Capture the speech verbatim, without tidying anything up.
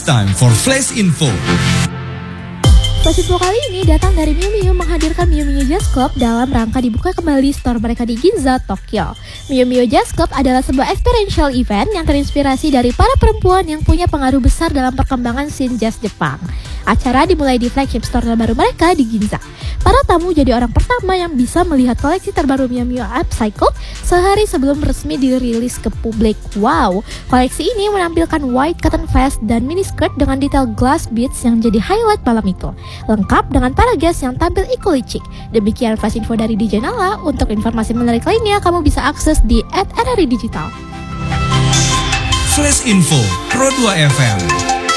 time for Flash Info. Flash Info kali ini datang dari Miu Miu menghadirkan Miu Miu Jazz Club dalam rangka dibuka kembali store mereka di Ginza, Tokyo. Miu Miu Jazz Club adalah sebuah experiential event yang terinspirasi dari para perempuan yang punya pengaruh besar dalam perkembangan scene jazz Jepang. Acara dimulai di flagship store terbaru mereka di Ginza. Para tamu jadi orang pertama yang bisa melihat koleksi terbaru Miu Miu Upcycle sehari sebelum resmi dirilis ke publik. Wow, koleksi ini menampilkan white cotton vest dan miniskirt dengan detail glass beads yang jadi highlight malam itu. Lengkap dengan para guest yang tampil equally chic. Demikian flash info dari D J Nala. Untuk informasi menarik lainnya, kamu bisa akses di at N R I Digital. Flash Info Pro dua F M.